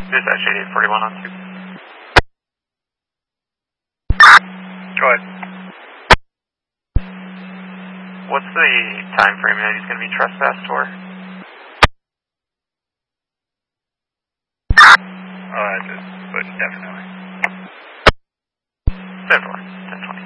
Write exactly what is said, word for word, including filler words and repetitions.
Dispatch eighty-eight forty-one on two. Go ahead. What's the time frame that he's going to be trespassed for? Oh, that's just, but definitely. ten four, ten twenty.